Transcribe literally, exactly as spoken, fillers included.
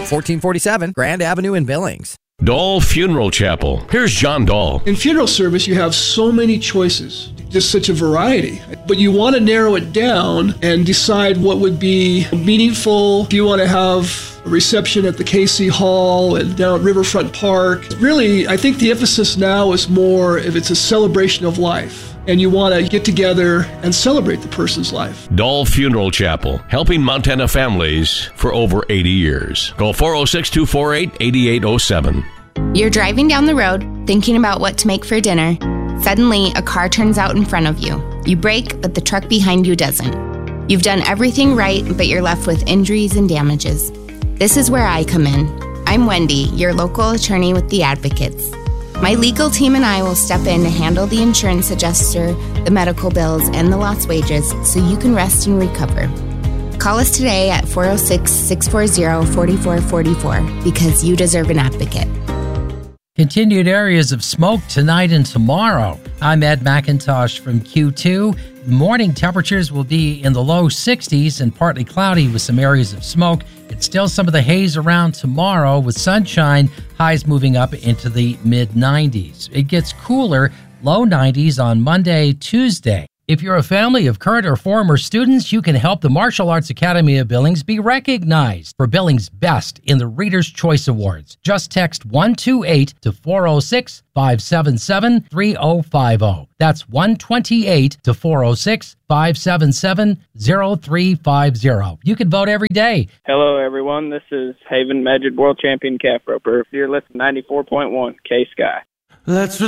fourteen forty-seven Grand Avenue in Billings. Dahl Funeral Chapel. Here's John Dahl. In funeral service, you have so many choices, just such a variety. But you want to narrow it down and decide what would be meaningful. If you want to have a reception at the K C Hall and down at Riverfront Park, really, I think the emphasis now is more if it's a celebration of life. And you want to get together and celebrate the person's life. Dahl Funeral Chapel, helping Montana families for over eighty years. Call four oh six, two four eight, eight eight oh seven. You're driving down the road, thinking about what to make for dinner. Suddenly, a car turns out in front of you. You brake, but the truck behind you doesn't. You've done everything right, but you're left with injuries and damages. This is where I come in. I'm Wendy, your local attorney with the Advocates. My legal team and I will step in to handle the insurance adjuster, the medical bills, and the lost wages so you can rest and recover. Call us today at four oh six, six four zero, four four four four because you deserve an advocate. Continued areas of smoke tonight and tomorrow. I'm Ed McIntosh from Q two. Morning temperatures will be in the low sixties and partly cloudy with some areas of smoke. It's still some of the haze around tomorrow with sunshine, highs moving up into the mid nineties. It gets cooler, low nineties on Monday, Tuesday. If you're a family of current or former students, you can help the Martial Arts Academy of Billings be recognized for Billings' Best in the Reader's Choice Awards. Just text one two eight to four oh six, five seven seven, three oh five oh. That's one two eight to four oh six, five seven seven, oh three five oh. You can vote every day. Hello, everyone. This is Haven Magic World Champion Calf Roper. You're listening to ninety-four point one K-Sky. Let's